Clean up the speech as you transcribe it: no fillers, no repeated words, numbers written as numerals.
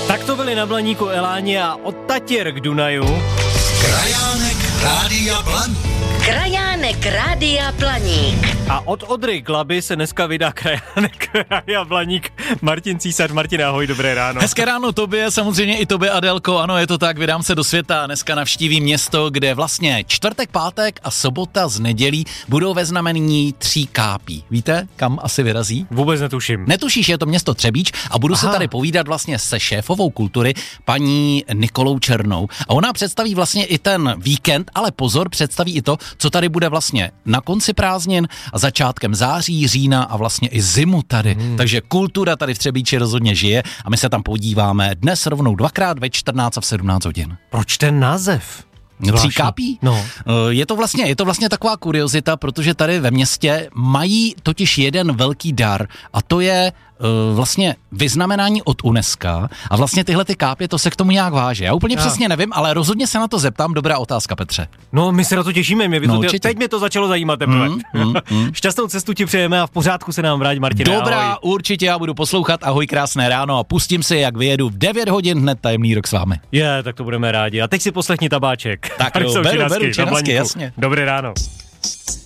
Tak to byli na Blaníku Eláni a od Tatěr k Dunaju. Krajánek Rádia Blaník. Krajánek Rádia Blaník. A od Odry k Labi se dneska vydá Krajánek Rádia Blaník. Martin Císař. Martin, ahoj, dobré ráno. Hezké ráno tobě, samozřejmě i tobě, Adélko. Ano, je to tak, vydám se do světa. Dneska navštívím město, kde vlastně čtvrtek, pátek a sobota z nedělí budou ve znamení 3 kápí. Víte, kam asi vyrazí? Vůbec netuším. Netušíš, je to město Třebíč a budu se tady povídat vlastně se šéfovou kultury, paní Nikolou Černou. A ona představí vlastně i ten víkend, ale pozor, představí i to, co tady bude vlastně na konci prázdnin a začátkem září, října a vlastně i zimu tady. Takže kultura tady v Třebíči rozhodně žije a my se tam podíváme dnes rovnou 2x ve 14 a v 17 hodin. Proč ten název? 3 kápí? No. Je to vlastně taková kuriozita, protože tady ve městě mají totiž jeden velký dar a to je vlastně vyznamenání od UNESCO a vlastně tyhle ty kápě, to se k tomu nějak váže. Já úplně přesně nevím, ale rozhodně se na to zeptám. Dobrá otázka, Petře. No, my se na to těšíme, teď mě to začalo zajímat teprve. Šťastnou cestu ti přejeme a v pořádku se nám vrátí, Martine. Dobrá, ahoj. určitě já budu poslouchat. Ahoj, krásné ráno a pustím si, jak vyjedu v 9 hodin hned tajemný rok s vámi. Tak to budeme rádi. A teď si poslechni tabáček. Tak jo, beru, činasky, jasně. Dobré ráno.